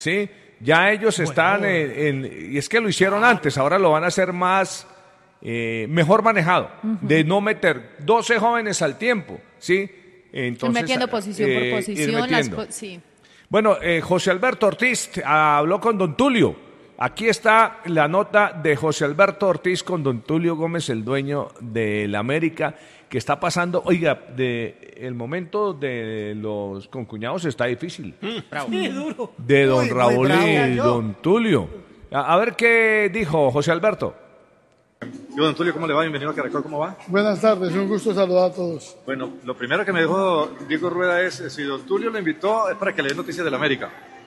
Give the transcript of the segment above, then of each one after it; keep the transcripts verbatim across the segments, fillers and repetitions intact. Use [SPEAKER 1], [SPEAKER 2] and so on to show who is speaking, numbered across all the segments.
[SPEAKER 1] ¿sí? Ya ellos están
[SPEAKER 2] Bueno.
[SPEAKER 1] en, en- y es que lo hicieron antes, ahora lo van a hacer más, eh, mejor manejado, de no meter doce jóvenes al tiempo, ¿sí? Entonces,
[SPEAKER 3] metiendo posición por
[SPEAKER 1] eh, ir
[SPEAKER 3] posición, las
[SPEAKER 1] metiendo.
[SPEAKER 3] po- sí.
[SPEAKER 1] Bueno, eh, José Alberto Ortiz ah, habló con don Tulio. Aquí está la nota de José Alberto Ortiz con don Tulio Gómez, el dueño del América, que está pasando, oiga, de el momento de los concuñados está difícil.
[SPEAKER 2] Sí, duro.
[SPEAKER 1] De don
[SPEAKER 2] Muy, muy
[SPEAKER 1] Raúl
[SPEAKER 2] bravo.
[SPEAKER 1] y
[SPEAKER 2] Yo.
[SPEAKER 1] don Tulio. A, a ver qué dijo José Alberto.
[SPEAKER 4] Yo, don Tulio, ¿cómo le va? Bienvenido a Caracol, ¿cómo va?
[SPEAKER 5] Buenas tardes, un gusto saludar a todos.
[SPEAKER 4] Bueno, lo primero que me dijo Diego Rueda es, eh, si don Tulio lo invitó es para que le dé noticias del América.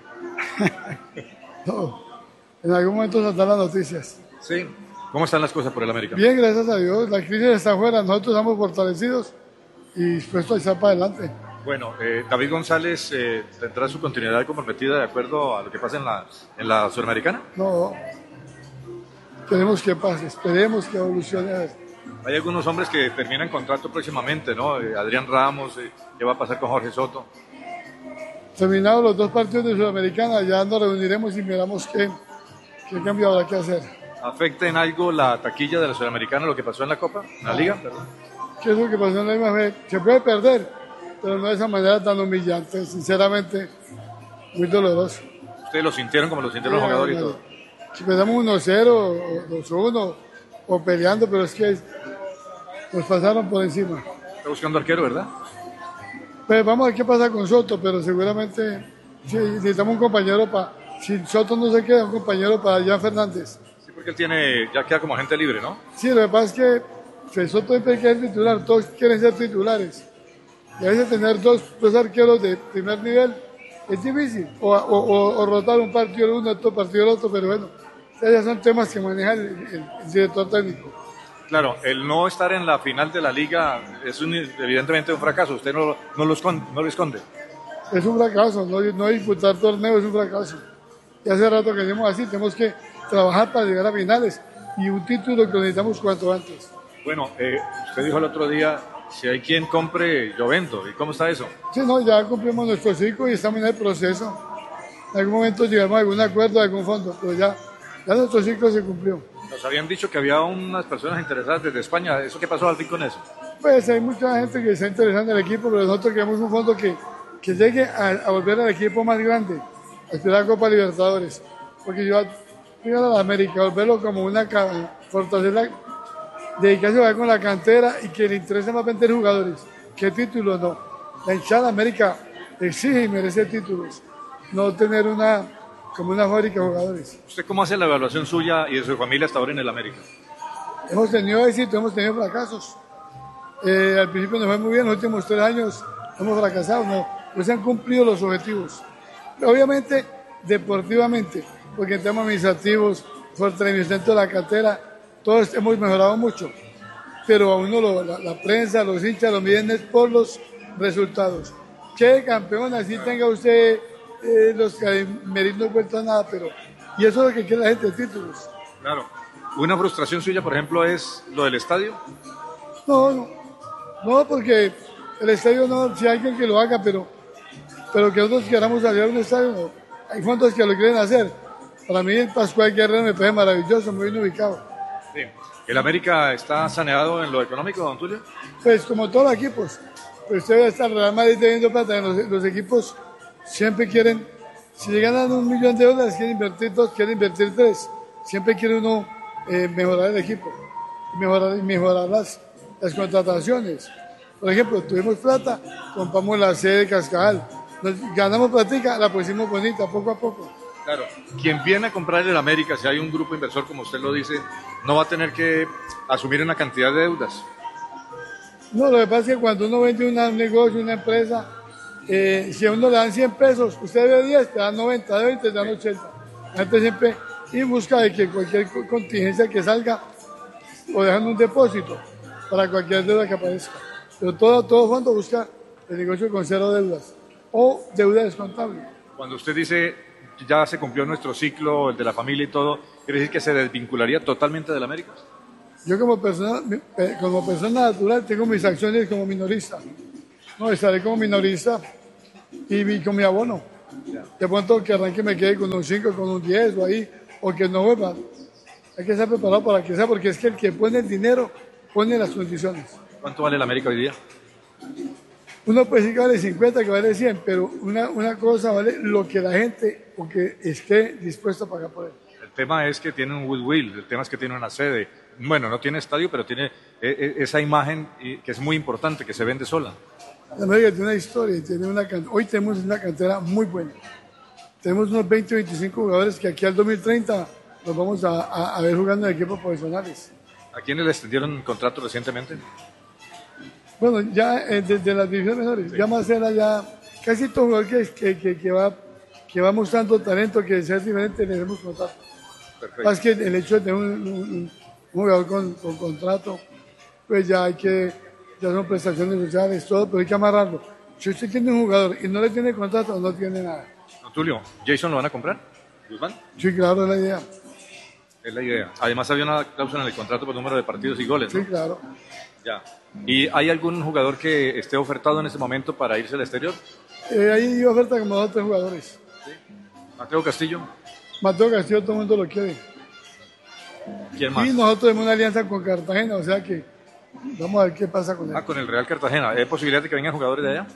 [SPEAKER 5] No, en algún momento saldrán las noticias.
[SPEAKER 4] Sí. ¿Cómo están las cosas por el América?
[SPEAKER 5] Bien, gracias a Dios, la crisis está afuera, nosotros estamos fortalecidos y dispuestos a echar para adelante.
[SPEAKER 4] Bueno, eh, David González eh, tendrá su continuidad comprometida de acuerdo a lo que pasa en la, en la Sudamericana.
[SPEAKER 5] No, queremos que pase, esperemos que evolucione.
[SPEAKER 4] Hay algunos hombres que terminan contrato próximamente, ¿no? Eh, Adrián Ramos, eh, ¿qué va a pasar con Jorge Soto?
[SPEAKER 5] Terminados los dos partidos de Sudamericana, ya nos reuniremos y miramos qué, qué cambio habrá que hacer.
[SPEAKER 4] ¿Afecta en algo la taquilla de la Sudamericana lo que pasó en la Copa, en la Liga? Perdón.
[SPEAKER 5] ¿Qué es lo que pasó en la misma vez? Se puede perder, pero no de esa manera tan humillante, sinceramente, muy doloroso.
[SPEAKER 4] Ustedes lo sintieron como lo sintieron los jugadores y todo.
[SPEAKER 5] Si perdemos uno cero, o dos uno, o peleando, pero es que nos pasaron por encima.
[SPEAKER 4] Está buscando arquero, ¿verdad?
[SPEAKER 5] Pues vamos a ver qué pasa con Soto, pero seguramente sí, necesitamos un compañero para... Si Soto no se queda, un compañero para Jan Fernández.
[SPEAKER 4] Sí, porque él tiene, ya queda como agente libre, ¿no?
[SPEAKER 5] Sí, lo que pasa es que si Soto siempre quiere ser titular, todos quieren ser titulares. Y a veces tener dos, dos arqueros de primer nivel es difícil. O, o, o, o rotar un partido el uno, otro partido el otro, pero bueno, esos son temas que maneja el, el- el director técnico.
[SPEAKER 4] Claro, el no estar en la final de la liga es un- evidentemente un fracaso. Usted no, no, lo esconde, no lo esconde.
[SPEAKER 5] Es un fracaso, no, no disputar torneos es un fracaso. Y hace rato que decimos así, tenemos que trabajar para llegar a finales y un título que lo necesitamos cuanto antes.
[SPEAKER 4] Bueno, eh, usted dijo el otro día, si hay quien compre, yo vendo. ¿Y cómo está eso?
[SPEAKER 5] Sí, no, ya cumplimos nuestro ciclo y estamos en el proceso. En algún momento llegamos a algún acuerdo, a algún fondo, pero ya, ya nuestro ciclo se cumplió.
[SPEAKER 4] Nos habían dicho que había unas personas interesadas desde España. ¿Eso qué pasó al fin con eso?
[SPEAKER 5] Pues hay mucha gente que está interesada en el equipo, pero nosotros queremos un fondo que, que llegue a, a volver al equipo más grande, a esperar Copa Libertadores. Porque yo llegar a la América, volverlo como una ca- fortaleza, dedicarse a con la cantera y que le interese más vender jugadores. ¿Qué títulos no? La hinchada de América exige y merece títulos, no tener una como una fábrica de jugadores.
[SPEAKER 4] ¿Usted cómo hace la evaluación suya y de su familia hasta ahora en el América?
[SPEAKER 5] Hemos tenido éxito, hemos tenido fracasos. Eh, al principio nos fue muy bien, los últimos tres años hemos fracasado, no, no se han cumplido los objetivos. Obviamente, deportivamente, porque en temas administrativos, fortalecimiento de la cartera, todos hemos mejorado mucho. Pero a uno lo- la, la prensa, los hinchas lo miden es por los resultados. Que campeón, así tenga usted eh, los que no vuelto a nada, pero y eso es lo que quiere la gente, títulos.
[SPEAKER 4] Claro. Una frustración suya, por ejemplo, es lo del estadio.
[SPEAKER 5] No, no, no, porque el estadio no, si hay alguien que lo haga, pero, pero que nosotros queramos salir a un estadio, no. Hay fondos que lo quieren hacer. Para mí el Pascual Guerrero me parece maravilloso, muy bien ubicado.
[SPEAKER 4] Sí. ¿El América está saneado en lo económico, don Tulio?
[SPEAKER 5] Pues como todos los equipos, pues usted ve hasta el Real Madrid teniendo plata, los, los equipos siempre quieren, si le ganan un millón de dólares, quieren invertir dos, quieren invertir tres. Siempre quiere uno eh, mejorar el equipo, mejorar, mejorar las, las contrataciones. Por ejemplo, tuvimos plata, compramos la sede de Cascabel, nos ganamos platica, la pusimos bonita poco a poco.
[SPEAKER 4] Claro. Quien viene a comprar el América, si hay un grupo inversor, como usted lo dice, no va a tener que asumir una cantidad de deudas.
[SPEAKER 5] No, lo que pasa es que cuando uno vende una- un negocio, una empresa, eh, si a uno le dan cien pesos, usted debe diez, te dan noventa, de veinte, te dan ochenta. La gente siempre y busca de que cualquier co- contingencia que salga, o dejan un depósito para cualquier deuda que aparezca. Pero todo, todo fondo busca el negocio con cero deudas o deuda descontable.
[SPEAKER 4] Cuando usted dice ya se cumplió nuestro ciclo, el de la familia y todo, ¿quiere decir que se desvincularía totalmente del América?
[SPEAKER 5] Yo como persona, eh, como persona natural tengo mis acciones como minorista. No, estaré como minorista y, y con mi abono. De pronto que arranque me quede con un cinco, con un diez o ahí, o que no vuelva. Hay que estar preparado para que sea, porque es que el que pone el dinero pone las condiciones.
[SPEAKER 4] ¿Cuánto vale el América hoy día?
[SPEAKER 5] Uno puede decir que vale cincuenta, que vale cien, pero una, una cosa vale lo que la gente o que esté dispuesto a pagar por él.
[SPEAKER 4] El tema es que tiene un goodwill, el tema es que tiene una sede. Bueno, no tiene estadio, pero tiene eh, esa imagen que es muy importante, que se vende sola.
[SPEAKER 5] La América tiene una historia y tiene una can- hoy tenemos una cantera muy buena. Tenemos unos veinte o veinticinco jugadores que aquí al dos mil treinta los vamos a, a, a ver jugando en equipos profesionales.
[SPEAKER 4] ¿A quiénes le extendieron contrato recientemente?
[SPEAKER 5] Bueno, ya eh, desde las divisiones menores, sí. Ya Marcela, ya casi todo jugador que, que, que, que, va, que va mostrando talento, que sea diferente, le damos contrato. Perfecto. Más que el hecho de tener un, un, un jugador con, con contrato, pues ya hay que, ya son prestaciones sociales, todo, pero hay que amarrarlo. Si usted tiene un jugador y no le tiene contrato, no tiene nada.
[SPEAKER 4] Don Tulio, ¿Jason lo van a comprar? ¿Guzmán?
[SPEAKER 5] Sí, claro, es la idea.
[SPEAKER 4] Es la idea. Además había una cláusula en el contrato por número de partidos y goles, ¿no?
[SPEAKER 5] Sí, claro.
[SPEAKER 4] Ya. ¿Y hay algún jugador que esté ofertado en este momento para irse al exterior?
[SPEAKER 5] Eh, hay oferta como dos o tres jugadores.
[SPEAKER 4] ¿Sí? ¿Mateo Castillo?
[SPEAKER 5] Mateo Castillo todo el mundo lo quiere.
[SPEAKER 4] ¿Quién más?
[SPEAKER 5] Y nosotros tenemos una alianza con Cartagena, o sea que vamos a ver qué pasa con él.
[SPEAKER 4] Ah, con el Real Cartagena. ¿Hay posibilidad de que vengan jugadores de allá?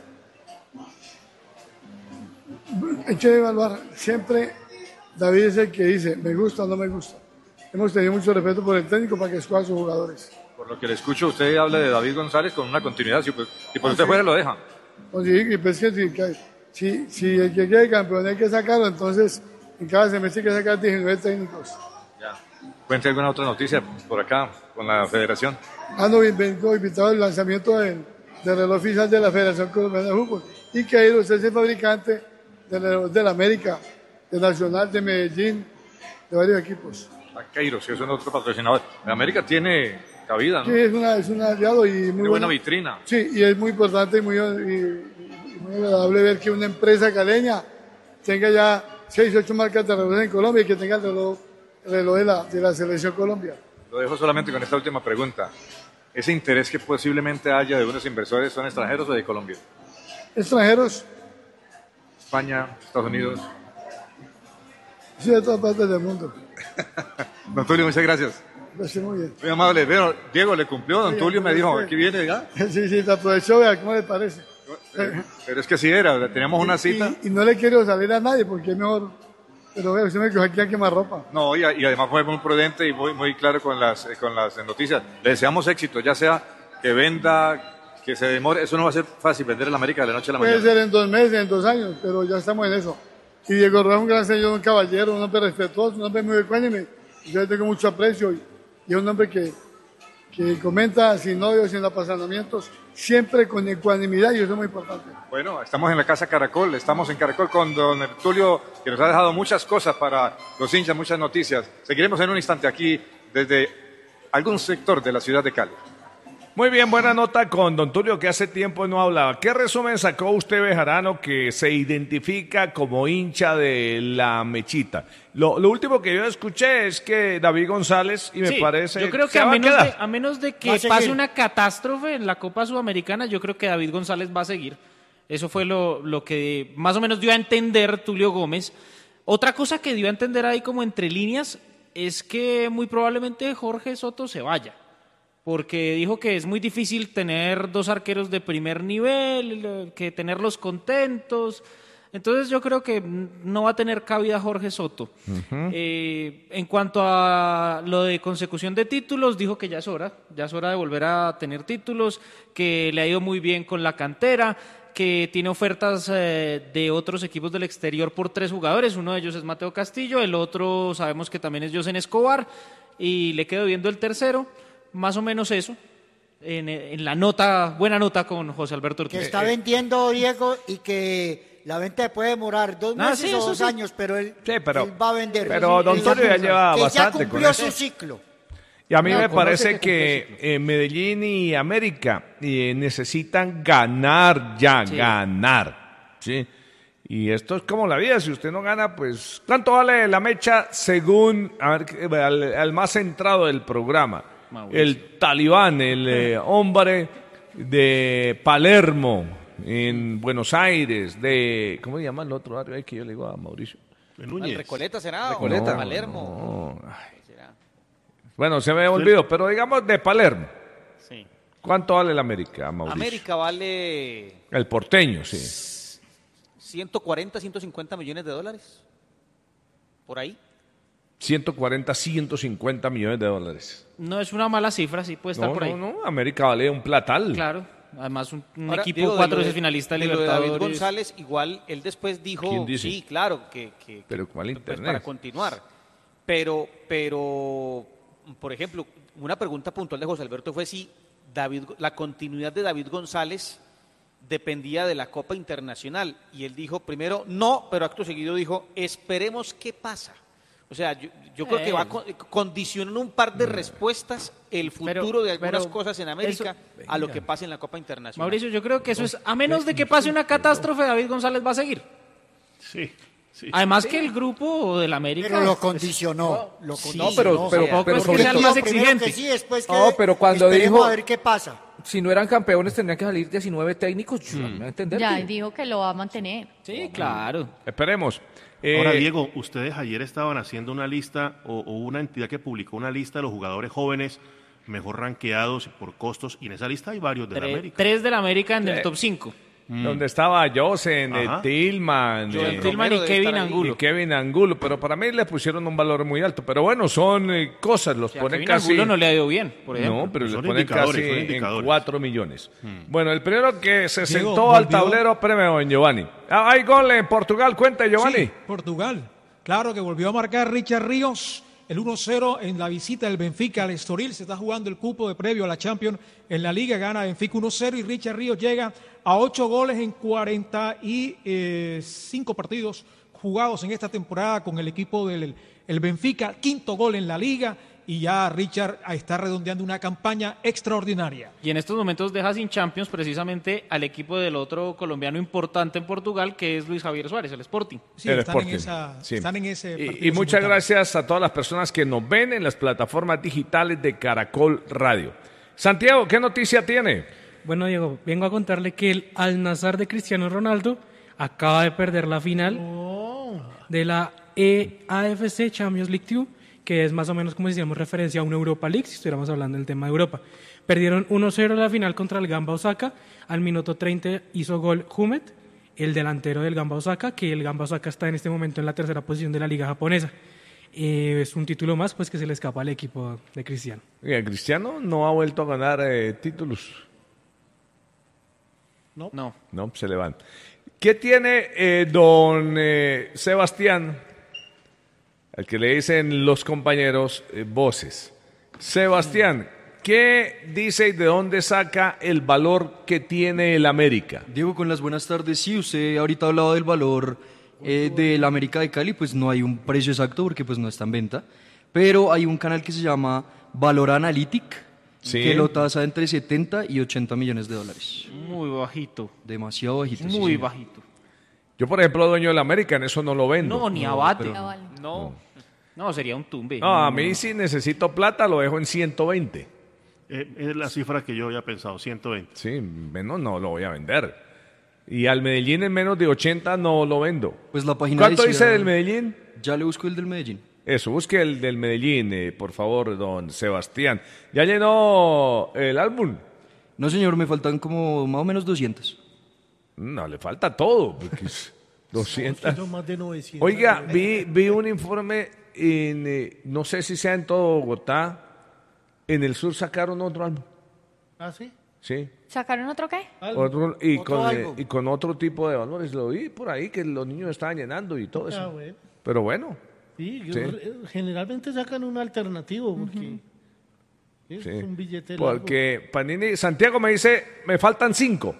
[SPEAKER 5] Hecho de evaluar. Siempre David es el que dice, me gusta o no me gusta. Hemos tenido mucho respeto por el técnico para que escoja a sus jugadores.
[SPEAKER 4] Por lo que le escucho, usted habla de David González con una continuidad. Si, pues, si por
[SPEAKER 5] Ah,
[SPEAKER 4] usted
[SPEAKER 5] sí.
[SPEAKER 4] fuera, lo deja.
[SPEAKER 5] Pues sí, y pues que si, que- si, si el que quede campeón hay que sacarlo, entonces en cada semestre hay que sacar diecinueve técnicos.
[SPEAKER 4] Ya. ¿Cuente alguna otra noticia por acá con la federación?
[SPEAKER 5] Ando invitado, invitado al lanzamiento del, del reloj oficial de la Federación Colombiana de Fútbol. Y que usted es el fabricante del reloj de la América, de Nacional, de Medellín, de varios equipos.
[SPEAKER 4] A Keiros, que es un otro patrocinador. En América tiene cabida, ¿no?
[SPEAKER 5] Sí, es, una, es un aliado y muy
[SPEAKER 4] Tiene buena
[SPEAKER 5] bueno.
[SPEAKER 4] vitrina.
[SPEAKER 5] Sí, y es muy importante y muy, y- y muy agradable ver que una empresa caleña tenga ya seis, ocho marcas de reloj en Colombia y que tenga el reloj, el reloj de, la, de la Selección Colombia.
[SPEAKER 4] Lo dejo solamente con esta última pregunta. ¿Ese interés que posiblemente haya de unos inversores son extranjeros o de Colombia?
[SPEAKER 5] Extranjeros,
[SPEAKER 4] España, Estados Unidos.
[SPEAKER 5] sí, de todas partes del mundo.
[SPEAKER 4] Don Tulio, muchas gracias.
[SPEAKER 5] Pues sí, muy bien.
[SPEAKER 4] Muy amable. Veo, Diego le cumplió, don
[SPEAKER 5] Sí,
[SPEAKER 4] Tulio me dijo,
[SPEAKER 5] sí.
[SPEAKER 4] aquí viene ya.
[SPEAKER 5] Sí, sí, te aprovechó, vea cómo le parece.
[SPEAKER 4] Pero es que así era, teníamos una cita.
[SPEAKER 5] Y, y no le quiero salir a nadie porque es mejor. Pero vea, usted me cogió aquí a quemar ropa.
[SPEAKER 4] No, y, y además fue muy prudente y muy, muy claro con las, eh, con las noticias. Le deseamos éxito, ya sea que venda, que se demore. Eso no va a ser fácil, vender en la América de la noche a la
[SPEAKER 5] Puede
[SPEAKER 4] mañana.
[SPEAKER 5] ser en dos meses, en dos años, pero ya estamos en eso. Y Diego Rojas es un gran señor, un caballero, un hombre respetuoso, un hombre muy ecuánime. Yo le tengo mucho aprecio y, y es un hombre que, que comenta sin odios, sin apasionamientos, siempre con ecuanimidad y eso es muy importante.
[SPEAKER 4] Bueno, estamos en la Casa Caracol, estamos en Caracol con don Tulio, que nos ha dejado muchas cosas para los hinchas, muchas noticias. Seguiremos en un instante aquí desde algún sector de la ciudad de Cali.
[SPEAKER 1] Muy bien, buena nota con don Tulio, que hace tiempo no hablaba. ¿Qué resumen sacó usted, Bejarano, que se identifica como hincha de la Mechita? Lo, lo último que yo escuché es que David González, y me
[SPEAKER 2] Sí,
[SPEAKER 1] parece
[SPEAKER 2] yo creo que
[SPEAKER 1] se
[SPEAKER 2] a
[SPEAKER 1] va a
[SPEAKER 2] menos,
[SPEAKER 1] quedar.
[SPEAKER 2] de, a menos de
[SPEAKER 3] Va
[SPEAKER 2] que
[SPEAKER 3] a seguir.
[SPEAKER 2] pase una catástrofe en la Copa Sudamericana, yo creo que David González va a seguir. Eso fue lo, lo que más o menos dio a entender Tulio Gómez. Otra cosa que dio a entender ahí como entre líneas es que muy probablemente Jorge Soto se vaya, porque dijo que es muy difícil tener dos arqueros de primer nivel, que tenerlos contentos. Entonces yo creo que no va a tener cabida Jorge Soto. Uh-huh. Eh, en cuanto a lo de consecución de títulos, dijo que ya es hora, ya es hora de volver a tener títulos, que le ha ido muy bien con la cantera, que tiene ofertas eh, de otros equipos del exterior por tres jugadores. Uno de ellos es Mateo Castillo, el otro sabemos que también es Yosen Escobar, y le quedo viendo el tercero. Más o menos eso, en, en la nota, buena nota con José Alberto Ortiz.
[SPEAKER 3] Que está vendiendo Diego y que la venta puede demorar dos
[SPEAKER 2] Ah,
[SPEAKER 3] meses
[SPEAKER 2] sí,
[SPEAKER 3] o
[SPEAKER 2] eso
[SPEAKER 3] dos
[SPEAKER 2] sí.
[SPEAKER 3] años, pero él,
[SPEAKER 1] Sí, pero-
[SPEAKER 3] él va a vender.
[SPEAKER 1] pero don
[SPEAKER 3] Él
[SPEAKER 1] Tulio ya lleva
[SPEAKER 3] que
[SPEAKER 1] bastante
[SPEAKER 3] ya
[SPEAKER 1] con
[SPEAKER 3] cumplió
[SPEAKER 1] eso.
[SPEAKER 3] su ciclo.
[SPEAKER 1] Y a mí
[SPEAKER 3] No,
[SPEAKER 1] me
[SPEAKER 3] conoce
[SPEAKER 1] parece
[SPEAKER 3] que
[SPEAKER 1] que
[SPEAKER 3] cumplió
[SPEAKER 1] eh, Medellín y América eh, necesitan ganar ya,
[SPEAKER 2] Sí.
[SPEAKER 1] ganar. ¿Sí? Y esto es como la vida, si usted no gana, pues... ¿Cuánto vale la mecha según a ver, al, al más centrado del programa?
[SPEAKER 2] Mauricio.
[SPEAKER 1] El talibán, el eh, hombre de Palermo, en Buenos Aires, de, ¿cómo se llama el otro barrio ahí que yo le digo a Mauricio?
[SPEAKER 6] De
[SPEAKER 7] ¿Al
[SPEAKER 6] Núñez.
[SPEAKER 7] Recoleta será?
[SPEAKER 1] Recoleta.
[SPEAKER 7] ¿O Palermo?
[SPEAKER 1] No, ay.
[SPEAKER 7] ¿Será?
[SPEAKER 1] Bueno, se me olvidó, pero digamos de Palermo.
[SPEAKER 7] Sí.
[SPEAKER 1] ¿Cuánto vale el América, Mauricio?
[SPEAKER 7] América vale
[SPEAKER 1] El porteño, sí.
[SPEAKER 7] ciento cuarenta, ciento cincuenta millones de dólares. Por ahí.
[SPEAKER 1] ciento cuarenta, ciento cincuenta millones de dólares.
[SPEAKER 2] No es una mala cifra, sí puede estar
[SPEAKER 1] No,
[SPEAKER 2] por ahí.
[SPEAKER 1] no, no, América vale un platal.
[SPEAKER 2] Claro, además un, un
[SPEAKER 7] Ahora,
[SPEAKER 2] equipo
[SPEAKER 7] digo, de
[SPEAKER 2] cuatro
[SPEAKER 7] lo
[SPEAKER 2] veces
[SPEAKER 7] de-
[SPEAKER 2] finalista de
[SPEAKER 7] de lo de
[SPEAKER 2] Libertadores.
[SPEAKER 7] David González, igual él después dijo,
[SPEAKER 1] ¿Quién dice?
[SPEAKER 7] sí, claro, que, que-
[SPEAKER 1] Pero
[SPEAKER 7] que,
[SPEAKER 1] ¿cuál
[SPEAKER 7] pues,
[SPEAKER 1] internet?
[SPEAKER 7] para continuar. Pero, pero, por ejemplo, una pregunta puntual de José Alberto fue si David, la continuidad de David González dependía de la Copa Internacional. Y él dijo, primero, no, pero acto seguido dijo, esperemos qué pasa. O sea, yo, yo creo que va a con- condicionar un par de respuestas el futuro
[SPEAKER 2] Pero-
[SPEAKER 7] de algunas
[SPEAKER 2] pero
[SPEAKER 7] cosas en América
[SPEAKER 2] eso-
[SPEAKER 7] a lo que pase en la Copa Internacional.
[SPEAKER 2] Mauricio, yo creo que eso es, a menos de que pase una catástrofe, David González va a seguir.
[SPEAKER 6] Sí, sí.
[SPEAKER 2] Además que el grupo del América...
[SPEAKER 3] Pero lo
[SPEAKER 2] pues,
[SPEAKER 3] condicionó. Lo
[SPEAKER 7] Sí,
[SPEAKER 3] condicionó.
[SPEAKER 8] No, pero,
[SPEAKER 7] no,
[SPEAKER 8] pero,
[SPEAKER 7] o sea,
[SPEAKER 2] tampoco
[SPEAKER 8] pero
[SPEAKER 2] es que
[SPEAKER 8] sobre
[SPEAKER 2] sea el
[SPEAKER 8] todo-
[SPEAKER 2] más
[SPEAKER 3] Primero
[SPEAKER 2] exigente.
[SPEAKER 3] que sí, después que
[SPEAKER 8] No, pero cuando
[SPEAKER 3] esperemos
[SPEAKER 8] dijo-
[SPEAKER 3] a ver qué pasa.
[SPEAKER 8] si no eran campeones tendrían que salir diecinueve técnicos, yo me voy a entender.
[SPEAKER 9] Ya
[SPEAKER 8] que-
[SPEAKER 9] dijo que lo va a mantener.
[SPEAKER 2] Sí, claro.
[SPEAKER 1] Esperemos. Eh,
[SPEAKER 6] Ahora, Diego, ustedes ayer estaban haciendo una lista, o, o una entidad que publicó una lista de los jugadores jóvenes mejor rankeados por costos, y en esa lista hay varios de la
[SPEAKER 2] Tres,
[SPEAKER 6] América.
[SPEAKER 2] tres de la América en
[SPEAKER 1] Sí.
[SPEAKER 2] el top cinco.
[SPEAKER 1] Donde estaba Josen, eh,
[SPEAKER 6] Ajá.
[SPEAKER 1] Tillman,
[SPEAKER 7] Joel
[SPEAKER 1] eh,
[SPEAKER 7] Romero
[SPEAKER 2] Tillman y
[SPEAKER 7] debe
[SPEAKER 2] Kevin
[SPEAKER 7] estar ahí.
[SPEAKER 2] Angulo.
[SPEAKER 1] y Kevin Angulo, pero para mí le pusieron un valor muy alto. Pero bueno, son eh, cosas, los
[SPEAKER 2] O sea,
[SPEAKER 1] ponen
[SPEAKER 2] Kevin
[SPEAKER 1] casi...
[SPEAKER 2] Angulo no le ha ido bien, por ejemplo.
[SPEAKER 1] No, pero le
[SPEAKER 6] Son
[SPEAKER 1] ponen
[SPEAKER 6] indicadores,
[SPEAKER 1] casi
[SPEAKER 6] son
[SPEAKER 1] en
[SPEAKER 6] indicadores.
[SPEAKER 1] cuatro millones. Bueno, el primero que se
[SPEAKER 10] Diego,
[SPEAKER 1] sentó al
[SPEAKER 10] volvió-
[SPEAKER 1] tablero, premio en Giovanni. Ah, hay gol en Portugal, cuenta Giovanni.
[SPEAKER 10] Sí, Portugal. Claro que volvió a marcar Richard Ríos el uno cero en la visita del Benfica al Estoril. Se está jugando el cupo de previo a la Champions en la Liga. Gana Benfica uno cero y Richard Ríos llega a ocho goles en cuarenta y cinco partidos jugados en esta temporada con el equipo del el Benfica. Quinto gol en la Liga y ya Richard está redondeando una campaña extraordinaria.
[SPEAKER 2] Y en estos momentos deja sin Champions precisamente al equipo del otro colombiano importante en Portugal, que es Luis Javier Suárez, el Sporting.
[SPEAKER 10] Sí,
[SPEAKER 1] El
[SPEAKER 10] están en,
[SPEAKER 1] Sporting,
[SPEAKER 10] esa,
[SPEAKER 1] sí.
[SPEAKER 10] están en ese
[SPEAKER 1] Y-
[SPEAKER 10] partido
[SPEAKER 1] Y, muchas
[SPEAKER 10] simultáneo.
[SPEAKER 1] gracias a todas las personas que nos ven en las plataformas digitales de Caracol Radio. Santiago, ¿qué noticia tiene?
[SPEAKER 11] Bueno, Diego, vengo a contarle que el Al-Nassr de Cristiano Ronaldo acaba de perder la final de la E A F C Champions League dos, que es más o menos como si hiciéramos referencia a una Europa League, si estuviéramos hablando del tema de Europa. Perdieron uno cero la final contra el Gamba Osaka. Al minuto treinta hizo gol Humet, el delantero del Gamba Osaka, que el Gamba Osaka está en este momento en la tercera posición de la liga japonesa. Eh, es un título más pues que se le escapa al equipo de Cristiano.
[SPEAKER 1] Oiga, Cristiano no ha vuelto a ganar eh, títulos.
[SPEAKER 2] No.
[SPEAKER 1] No, se le van. ¿Qué tiene eh, don eh, Sebastián? Al que le dicen los compañeros eh, voces. Sebastián, ¿qué dice y de dónde saca el valor que tiene el América?
[SPEAKER 12] Diego, con las buenas tardes. Sí, usted ahorita ha hablado del valor eh, del América de Cali, pues no hay un precio exacto porque pues no está en venta, pero hay un canal que se llama Valor Analytic,
[SPEAKER 1] Sí.
[SPEAKER 12] que lo tasa entre setenta y ochenta millones de dólares.
[SPEAKER 2] Muy bajito.
[SPEAKER 12] Demasiado bajito. sí,
[SPEAKER 2] Muy
[SPEAKER 12] señor.
[SPEAKER 2] bajito.
[SPEAKER 1] Yo, por ejemplo, dueño del América, en eso no lo vendo.
[SPEAKER 2] No, ni
[SPEAKER 12] No,
[SPEAKER 2] abate.
[SPEAKER 12] pero-
[SPEAKER 9] Ya vale.
[SPEAKER 2] No. No, sería un tumbe.
[SPEAKER 1] No, a mí si necesito plata lo dejo en ciento veinte.
[SPEAKER 6] Eh, es la cifra que yo había pensado, ciento veinte.
[SPEAKER 1] Sí, menos no lo voy a vender. Y al Medellín en menos de ochenta no lo vendo.
[SPEAKER 12] Pues la página
[SPEAKER 1] ¿Cuánto
[SPEAKER 12] decía-
[SPEAKER 1] dice del Medellín?
[SPEAKER 12] Ya le busco el del Medellín.
[SPEAKER 1] Eso, busque el del Medellín, eh, por favor, don Sebastián. ¿Ya llenó el álbum?
[SPEAKER 12] No, señor, me faltan como más o menos doscientos.
[SPEAKER 1] No, le falta todo. Porque es doscientos.
[SPEAKER 13] Son más de novecientos.
[SPEAKER 1] Oiga, vi, vi un informe, en, eh, no sé si sea en todo Bogotá, en el sur sacaron otro álbum.
[SPEAKER 13] ¿Ah, sí?
[SPEAKER 1] Sí.
[SPEAKER 9] ¿Sacaron otro qué?
[SPEAKER 13] Algo.
[SPEAKER 1] Otro, y,
[SPEAKER 3] Otro
[SPEAKER 1] con, eh,
[SPEAKER 3] algo.
[SPEAKER 1] y con otro tipo de valores. Lo vi por ahí que los niños estaban llenando y todo eso.
[SPEAKER 13] Ah, bueno.
[SPEAKER 1] Pero bueno,
[SPEAKER 13] Sí, yo-
[SPEAKER 1] Sí.
[SPEAKER 13] eh, generalmente sacan un alternativo porque es
[SPEAKER 1] sí.
[SPEAKER 13] un billete largo.
[SPEAKER 1] Porque Panini, Santiago me dice, me faltan cinco.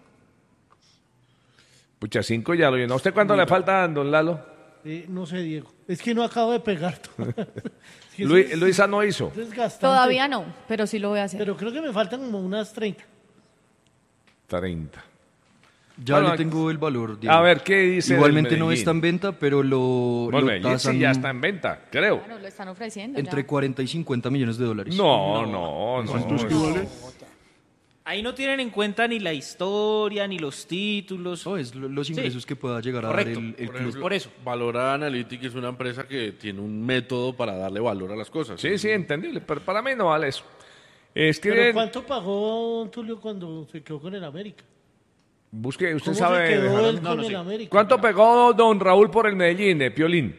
[SPEAKER 1] Pucha, cinco ya lo llenó. ¿A usted cuánto le faltan, don Lalo?
[SPEAKER 13] Eh, no sé, Diego. Es que no acabo de pegar. Es que eso
[SPEAKER 1] Luis,
[SPEAKER 13] es
[SPEAKER 1] Luisa no hizo.
[SPEAKER 13] desgastante.
[SPEAKER 9] Todavía no, pero sí lo voy a hacer.
[SPEAKER 13] Pero creo que me faltan como unas treinta.
[SPEAKER 1] treinta.
[SPEAKER 12] Ya
[SPEAKER 1] Bueno,
[SPEAKER 12] le tengo el valor. Diego.
[SPEAKER 1] A ver, ¿qué dice
[SPEAKER 12] Igualmente
[SPEAKER 1] del
[SPEAKER 12] no
[SPEAKER 1] Medellín?
[SPEAKER 12] está en venta, pero lo,
[SPEAKER 1] Bueno,
[SPEAKER 12] lo
[SPEAKER 1] Medellín
[SPEAKER 12] tasan
[SPEAKER 1] sí ya está en venta, creo.
[SPEAKER 9] Claro, lo están ofreciendo.
[SPEAKER 12] entre
[SPEAKER 9] ya.
[SPEAKER 12] cuarenta y cincuenta millones de dólares.
[SPEAKER 1] No, no, no.
[SPEAKER 6] ¿Cuántos que vale?
[SPEAKER 2] Ahí no tienen en cuenta ni la historia, ni los títulos.
[SPEAKER 12] No, es lo- los ingresos
[SPEAKER 2] Sí.
[SPEAKER 12] que pueda llegar a
[SPEAKER 2] Correcto.
[SPEAKER 12] dar el, el
[SPEAKER 14] Por
[SPEAKER 12] club.
[SPEAKER 14] ejemplo,
[SPEAKER 2] Por eso.
[SPEAKER 14] Valora Analytics es una empresa que tiene un método para darle valor a las cosas.
[SPEAKER 1] Sí, sí, entendible, pero para mí no vale eso.
[SPEAKER 13] ¿Pero
[SPEAKER 1] Escriben,
[SPEAKER 13] cuánto pagó don Tulio cuando se quedó con el América?
[SPEAKER 1] busque, usted
[SPEAKER 13] ¿Cómo
[SPEAKER 1] sabe.
[SPEAKER 13] se quedó
[SPEAKER 1] Gerardo.
[SPEAKER 13] él con el América?
[SPEAKER 1] ¿Cuánto pegó don Raúl por el Medellín, eh, Piolín?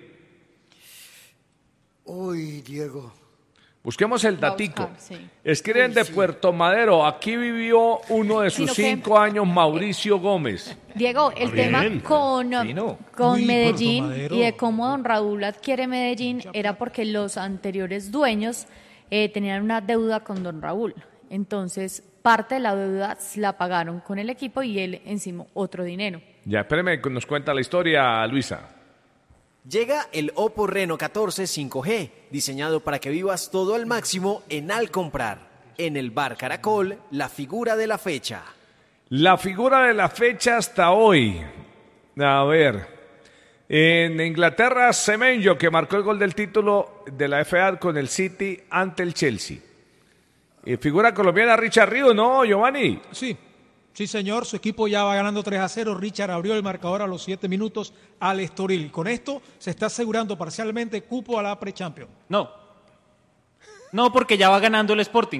[SPEAKER 3] Uy, Diego.
[SPEAKER 1] Busquemos el
[SPEAKER 9] Va a
[SPEAKER 1] datico.
[SPEAKER 9] buscar, sí.
[SPEAKER 1] Escriben de Puerto Madero. Aquí vivió uno de sus
[SPEAKER 9] Sino que-
[SPEAKER 1] cinco años, Mauricio Gómez.
[SPEAKER 9] Diego, el
[SPEAKER 1] Bien.
[SPEAKER 9] tema con,
[SPEAKER 1] Fino.
[SPEAKER 9] con
[SPEAKER 1] Uy,
[SPEAKER 9] Medellín
[SPEAKER 1] Puerto Madero.
[SPEAKER 9] y de cómo don Raúl adquiere Medellín era porque los anteriores dueños eh, tenían una deuda con don Raúl. Entonces, parte de la deuda la pagaron con el equipo y él encima otro dinero.
[SPEAKER 1] Ya, espéreme, nos cuenta la historia, Luisa.
[SPEAKER 15] Llega el Oppo Reno catorce cinco G, diseñado para que vivas todo al máximo en Al Comprar. En el Bar Caracol, la figura de la fecha.
[SPEAKER 1] La figura de la fecha hasta hoy. A ver. En Inglaterra, Semenyo, que marcó el gol del título de la F A con el City ante el Chelsea. Y figura colombiana, Richard Ríos, ¿no, Giovanni?
[SPEAKER 10] Sí, sí señor, su equipo ya va ganando tres a cero, Richard abrió el marcador a los siete minutos al Estoril. Con esto se está asegurando parcialmente cupo a la Pre-Champions.
[SPEAKER 2] No. No, porque ya va ganando el Sporting.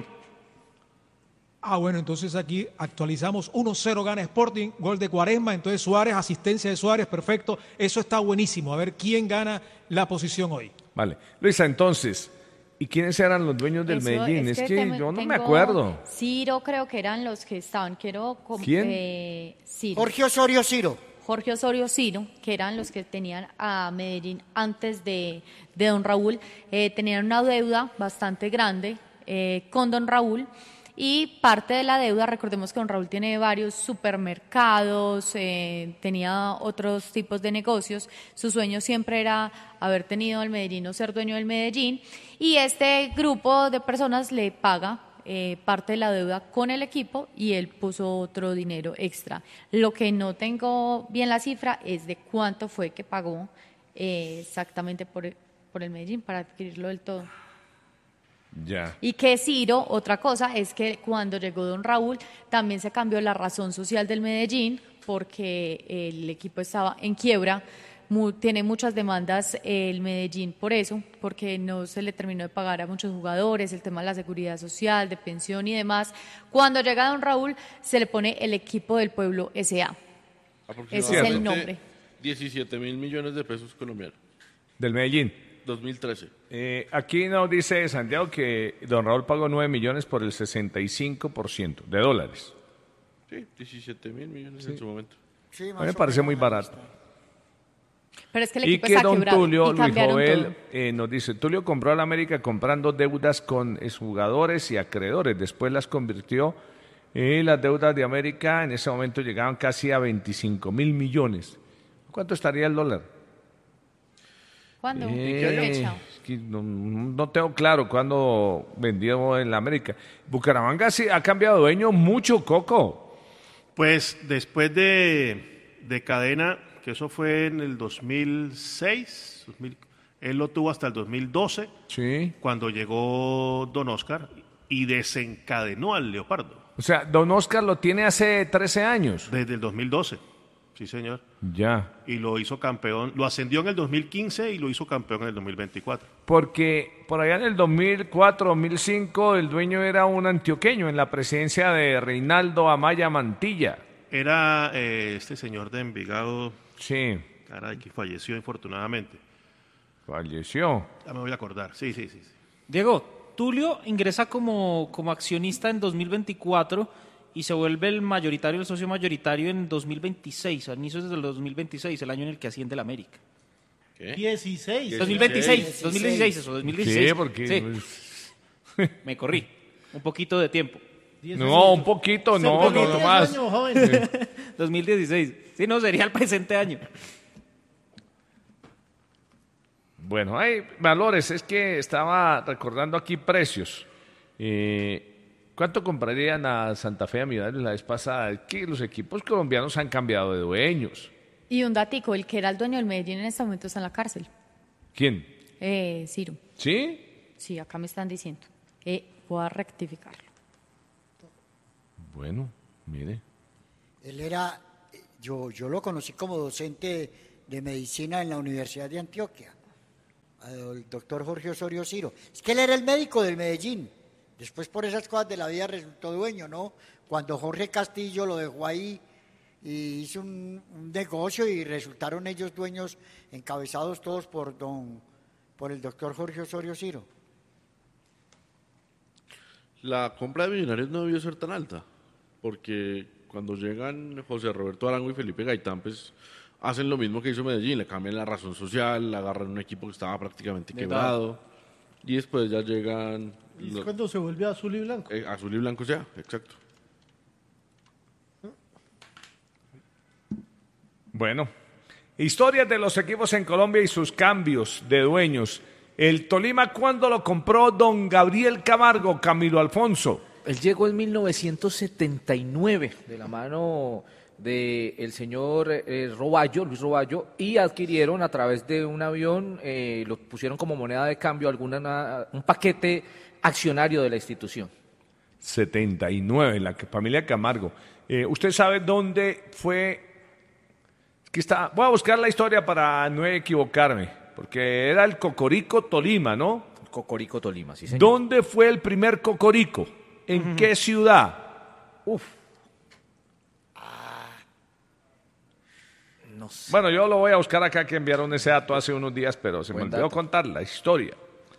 [SPEAKER 10] Ah, bueno, entonces aquí actualizamos uno cero gana Sporting, gol de Cuaresma, entonces Suárez, asistencia de Suárez, perfecto, eso está buenísimo, a ver quién gana la posición hoy.
[SPEAKER 1] Vale. Luisa, entonces, ¿y quiénes eran los dueños del
[SPEAKER 9] Eso,
[SPEAKER 1] Medellín? Es, que,
[SPEAKER 9] tengo-
[SPEAKER 1] yo no me
[SPEAKER 9] tengo
[SPEAKER 1] acuerdo.
[SPEAKER 9] Ciro creo que eran los que estaban. Quiero com-
[SPEAKER 1] ¿Quién?
[SPEAKER 9] eh, Ciro.
[SPEAKER 3] Jorge Osorio Ciro.
[SPEAKER 9] Jorge Osorio Ciro, que eran los que tenían a Medellín antes de, de don Raúl, eh, tenían una deuda bastante grande eh, con don Raúl. Y parte de la deuda, recordemos que don Raúl tiene varios supermercados, eh, tenía otros tipos de negocios. Su sueño siempre era haber tenido el Medellín o ser dueño del Medellín. Y este grupo de personas le paga eh, parte de la deuda con el equipo y él puso otro dinero extra. Lo que no tengo bien la cifra es de cuánto fue que pagó eh, exactamente por, por el Medellín para adquirirlo del todo.
[SPEAKER 1] Ya.
[SPEAKER 9] Y que Ciro, otra cosa, es que cuando llegó don Raúl también se cambió la razón social del Medellín porque el equipo estaba en quiebra, mu- tiene muchas demandas el Medellín por eso, porque no se le terminó de pagar a muchos jugadores, el tema de la seguridad social, de pensión y demás. Cuando llega don Raúl se le pone el equipo del pueblo S A. Ese es el nombre.
[SPEAKER 14] diecisiete mil millones de pesos colombianos.
[SPEAKER 1] Del Medellín.
[SPEAKER 14] dos mil trece.
[SPEAKER 1] Eh, aquí nos dice Santiago que don Raúl pagó nueve millones por el sesenta y cinco por ciento de dólares.
[SPEAKER 14] Sí, diecisiete mil millones
[SPEAKER 1] Sí.
[SPEAKER 14] en su momento.
[SPEAKER 3] Sí,
[SPEAKER 1] A mí me parece muy barato.
[SPEAKER 9] Pero es que el
[SPEAKER 1] Y
[SPEAKER 9] equipo
[SPEAKER 1] que
[SPEAKER 9] está
[SPEAKER 1] don
[SPEAKER 9] quebrado
[SPEAKER 1] Tulio,
[SPEAKER 9] y
[SPEAKER 1] Luis
[SPEAKER 9] cambiaron
[SPEAKER 1] Joel,
[SPEAKER 9] todo.
[SPEAKER 1] eh, nos dice, Tulio compró al América comprando deudas con jugadores y acreedores. Después las convirtió y las deudas de América en ese momento llegaban casi a veinticinco mil millones. ¿Cuánto estaría el dólar?
[SPEAKER 9] ¿Cuándo?
[SPEAKER 1] Eh,
[SPEAKER 9] ¿Qué fecha?
[SPEAKER 1] es que no, no tengo claro cuándo vendió en la América. Bucaramanga sí ha cambiado de dueño mucho, Coco.
[SPEAKER 6] Pues después de, de Cadena, que eso fue en el dos mil seis, dos mil, él lo tuvo hasta el dos mil doce,
[SPEAKER 1] Sí.
[SPEAKER 6] cuando llegó Don Oscar y desencadenó al Leopardo.
[SPEAKER 1] O sea, don Oscar lo tiene hace trece años.
[SPEAKER 6] Desde el dos mil doce, sí señor.
[SPEAKER 1] Ya.
[SPEAKER 6] Y lo hizo campeón, lo ascendió en el dos mil quince y lo hizo campeón en el dos mil veinticuatro.
[SPEAKER 1] Porque por allá en el dos mil cuatro, dos mil cinco, el dueño era un antioqueño en la presidencia de Reinaldo Amaya Mantilla.
[SPEAKER 6] Era eh, este señor de Envigado,
[SPEAKER 1] Sí,
[SPEAKER 6] caray, que falleció infortunadamente.
[SPEAKER 1] falleció.
[SPEAKER 6] Ya me voy a acordar, sí, sí, sí. sí.
[SPEAKER 2] Diego, Tulio ingresa como, como accionista en dos mil veinticuatro y se vuelve el mayoritario, el socio mayoritario en dos mil veintiséis, a inicios del dos mil veintiséis, el año en el que asciende el América.
[SPEAKER 14] ¿Qué?
[SPEAKER 13] dieciséis.
[SPEAKER 2] dos mil veintiséis, dos mil dieciséis, eso, dos mil dieciséis.
[SPEAKER 1] Sí, porque...
[SPEAKER 2] Sí. Me corrí, un poquito de tiempo.
[SPEAKER 1] No, un poquito, no, no, no más.
[SPEAKER 13] Años, joven.
[SPEAKER 2] dos mil dieciséis, sí, no, sería el presente año.
[SPEAKER 1] Bueno, hay valores, es que estaba recordando aquí precios. Eh, ¿Cuánto comprarían a Santa Fe a Millonarios la vez pasada? Es que los equipos colombianos han cambiado de dueños.
[SPEAKER 9] Y un datico, el que era el dueño del Medellín en este momento está en la cárcel.
[SPEAKER 1] ¿Quién?
[SPEAKER 9] Eh, Ciro.
[SPEAKER 1] ¿Sí?
[SPEAKER 9] Sí, acá me están diciendo. Eh, voy a rectificarlo.
[SPEAKER 1] Bueno, mire.
[SPEAKER 3] Él era, yo, yo lo conocí como docente de medicina en la Universidad de Antioquia, el doctor Jorge Osorio Ciro. Es que él era el médico del Medellín. Después por esas cosas de la vida resultó dueño, ¿no? Cuando Jorge Castillo lo dejó ahí y hizo un, un negocio y resultaron ellos dueños, encabezados todos por don, por el doctor Jorge Osorio Ciro.
[SPEAKER 14] La compra de Millonarios no debió ser tan alta, porque cuando llegan José Roberto Arango y Felipe Gaitán, pues hacen lo mismo que hizo Medellín, le cambian la razón social, agarran un equipo que estaba prácticamente quebrado, y después ya llegan...
[SPEAKER 13] ¿Y es cuando se vuelve azul y blanco?
[SPEAKER 14] Eh, azul y blanco ya, exacto.
[SPEAKER 1] Bueno, historias de los equipos en Colombia y sus cambios de dueños. El Tolima, ¿cuándo lo compró don Gabriel Camargo, Camilo Alfonso?
[SPEAKER 8] Él llegó en mil novecientos setenta y nueve de la mano del señor eh, Roballo, Luis Roballo, y adquirieron a través de un avión, eh, lo pusieron como moneda de cambio, alguna, un paquete accionario de la institución.
[SPEAKER 1] setenta y nueve, la familia Camargo. Eh, ¿Usted sabe dónde fue? Aquí está. Voy a buscar la historia para no equivocarme, porque era el Cocorico Tolima, ¿no?
[SPEAKER 8] Cocorico Tolima, sí, señor.
[SPEAKER 1] ¿Dónde fue el primer Cocorico? ¿En uh-huh. qué ciudad?
[SPEAKER 8] Uf. No sé.
[SPEAKER 1] Bueno, yo lo voy a buscar acá, que enviaron ese dato hace unos días, pero se
[SPEAKER 8] Buen
[SPEAKER 1] me olvidó
[SPEAKER 8] dato.
[SPEAKER 1] contar la historia.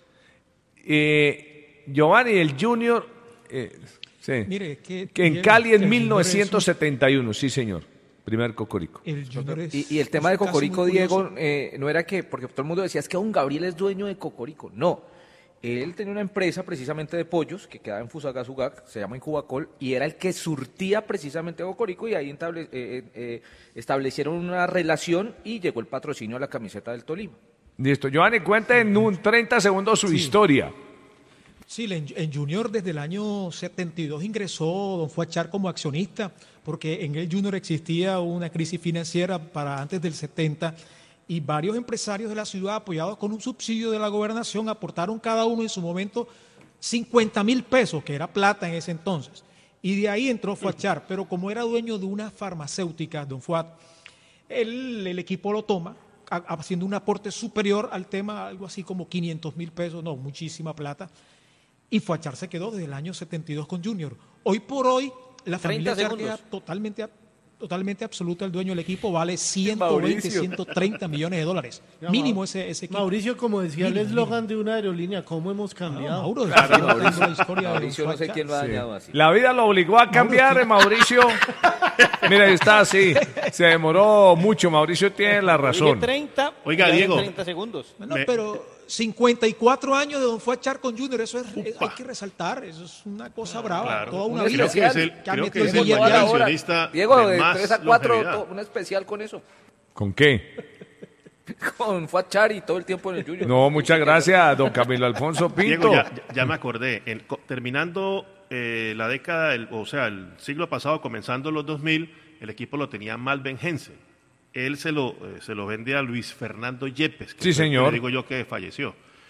[SPEAKER 1] Eh, Giovanni, el Junior, eh, sí,
[SPEAKER 10] Mire, que,
[SPEAKER 1] que en
[SPEAKER 10] el,
[SPEAKER 1] Cali en
[SPEAKER 10] el
[SPEAKER 1] mil novecientos setenta y uno, sí señor, primer Cocorico.
[SPEAKER 10] El Junior es,
[SPEAKER 8] y, y el tema de Cocorico, Diego, eh, no era que, porque todo el mundo decía, es que don Gabriel es dueño de Cocorico. No, él tenía una empresa precisamente de pollos que quedaba en Fusagasugá, se llama Incubacol, y era el que surtía precisamente a Cocorico, y ahí estable, eh, eh, establecieron una relación y llegó el patrocinio a la camiseta del Tolima.
[SPEAKER 1] Listo, Giovanni, cuenta en un treinta segundos su
[SPEAKER 10] sí.
[SPEAKER 1] historia.
[SPEAKER 10] Sí, en, en Junior desde el año setenta y dos ingresó don Fuachar como accionista, porque en el Junior existía una crisis financiera para antes del setenta, y varios empresarios de la ciudad, apoyados con un subsidio de la gobernación, aportaron cada uno en su momento cincuenta mil pesos, que era plata en ese entonces. Y de ahí entró Fuachar, pero como era dueño de una farmacéutica, don Fuat, el, el equipo lo toma, a, haciendo un aporte superior al tema, algo así como quinientos mil pesos, no, muchísima plata. Y Fuachar se quedó desde el año setenta y dos con Junior. Hoy por hoy, la familia Char queda totalmente, totalmente absoluta. El dueño del equipo vale ciento veinte, ciento treinta millones de dólares. Ya, mínimo ese, ese equipo.
[SPEAKER 13] Mauricio, como decía mínimo, el eslogan de una aerolínea, ¿cómo hemos cambiado?
[SPEAKER 10] No, Mauro,
[SPEAKER 1] claro,
[SPEAKER 10] no, Mauricio, la historia
[SPEAKER 8] Mauricio no sé quién lo ha
[SPEAKER 1] sí.
[SPEAKER 8] dañado así.
[SPEAKER 1] La vida lo obligó a cambiar, Mauricio. Mira, está así. Se demoró mucho. Mauricio tiene la razón.
[SPEAKER 7] treinta,
[SPEAKER 6] Oiga, Diego.
[SPEAKER 7] treinta segundos.
[SPEAKER 10] Bueno,
[SPEAKER 6] Me...
[SPEAKER 10] pero cincuenta y cuatro años de don Fuachar con Junior, eso es, es, hay que resaltar, eso es una cosa brava,
[SPEAKER 6] claro.
[SPEAKER 10] toda una
[SPEAKER 8] Un
[SPEAKER 10] vida.
[SPEAKER 6] Creo que es el,
[SPEAKER 10] que ha
[SPEAKER 6] creo que
[SPEAKER 10] metido
[SPEAKER 6] es el
[SPEAKER 10] billete
[SPEAKER 6] mayor
[SPEAKER 10] ahí.
[SPEAKER 6] accionista
[SPEAKER 8] Diego,
[SPEAKER 6] de
[SPEAKER 8] de
[SPEAKER 6] más
[SPEAKER 8] tres a cuatro,
[SPEAKER 6] longevidad.
[SPEAKER 8] un especial con eso.
[SPEAKER 1] ¿Con qué?
[SPEAKER 8] Con Fuachar y todo el tiempo en el Junior.
[SPEAKER 1] No, muchas gracias, don Camilo Alfonso Pinto.
[SPEAKER 6] Diego, ya, ya me acordé. En, terminando eh, la década, del, o sea, el siglo pasado, comenzando los dos mil, el equipo lo tenía Malben Hensen. Él se lo, eh, se lo vende a Luis Fernando Yepes, que
[SPEAKER 1] sí, señor.
[SPEAKER 6] Le digo yo que falleció.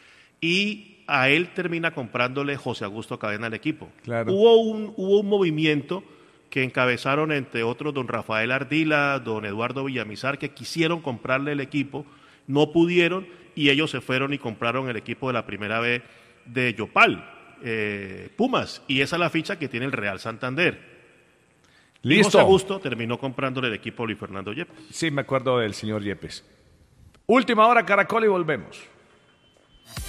[SPEAKER 6] Y a él termina comprándole José Augusto Cadena al equipo.
[SPEAKER 1] Claro.
[SPEAKER 6] Hubo un, hubo un movimiento que encabezaron, entre otros, don Rafael Ardila, don Eduardo Villamizar, que quisieron comprarle el equipo, no pudieron, y ellos se fueron y compraron el equipo de la primera vez de Yopal, eh, Pumas, y esa es la ficha que tiene el Real Santander.
[SPEAKER 1] Listo.
[SPEAKER 6] Y José Augusto terminó comprándole el equipo a Luis Fernando Yepes.
[SPEAKER 1] Sí, me acuerdo del señor Yepes. Última hora, Caracol, y volvemos.